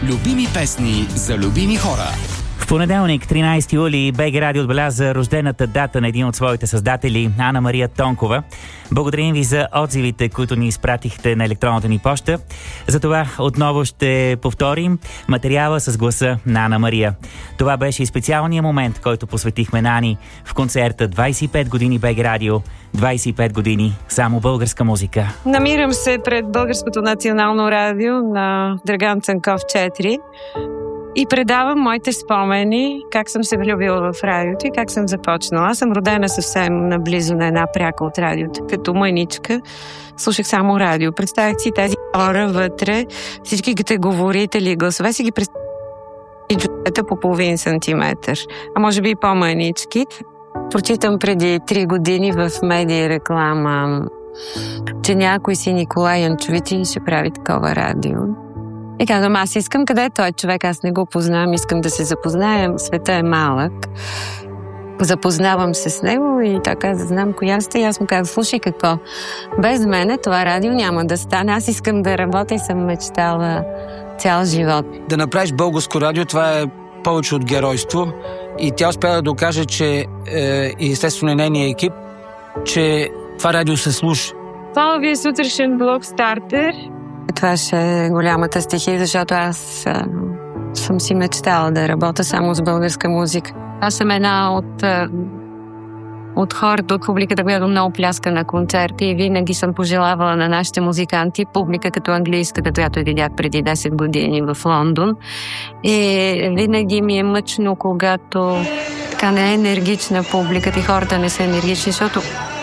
Любими песни за любими хора. В понеделник, 13 юли, БГ Радио отбеляза рождената дата на един от своите създатели, Ана Мария Тонкова. Благодарим ви за отзивите, които ни изпратихте на електронната ни поща. Затова отново ще повторим материала с гласа на Ана Мария. Това беше и специалният момент, който посветихме на Ани в концерта 25 години БГ Радио, 25 години само българска музика. Намирам се пред Българското национално радио на Драган Цанков 4 и предавам моите спомени, как съм се влюбила в радиото и как съм започнала. Аз съм родена съвсем наблизо на една пряка от радиото. Като мъничка слушах само радио. Представях си тези хора вътре, всичките говорители и гласове си ги представях и джуета по половин сантиметър, а може би и по-мънички. Прочитам преди 3 години в медия реклама, че някой си Николай Янчовици ще прави такова радио. И казвам, аз искам, къде е той човек, аз не го познавам, искам да се запознаем, света е малък. Запознавам се с него и така да знам коя сте. И аз му казвам, слушай какво, без мене това радио няма да стане, аз искам да работя и съм мечтала цял живот. Да направиш българско радио, това е повече от геройство и тя успя да докаже, че и естествено нейния екип, че това радио се слуша. Това ви е сутрешен блок стартер. Това ще е голямата стихия, защото аз съм си мечтала да работя само с българска музика. Аз съм една от хората, от публиката, която много пляска на концерти и винаги съм пожелавала на нашите музиканти, публика като английската, която видях преди 10 години в Лондон. И винаги ми е мъчно, когато така не е енергична публиката и хората не са енергични, защото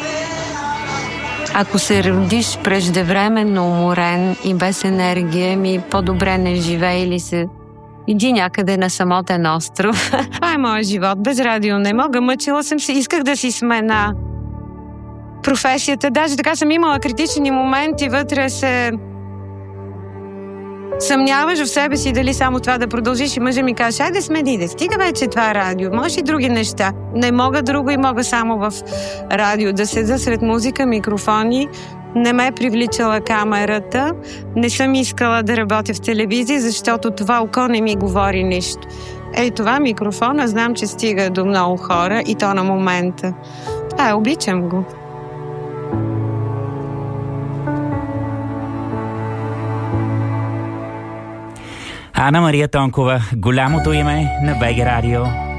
ако се родиш преждевременно уморен и без енергия, по-добре не живей или се иди някъде на самотен остров. Това е моят живот. Без радио не мога. Мъчила съм се. Исках да си смена професията. Даже така съм имала критични моменти. Вътре се съмняваш в себе си дали само това да продължиш и мъжа ми каже, айде смени, да стига вече това радио. Може и други неща. Не мога друго и мога само в радио да седа сред музика, микрофони. Не ме е привличала камерата. Не съм искала да работя в телевизия, защото това око не ми говори нищо. Ей, това микрофона знам, че стига до много хора и то на момента. Това обичам го. Ана Мария Тонкова, голямото име на БГ Радио.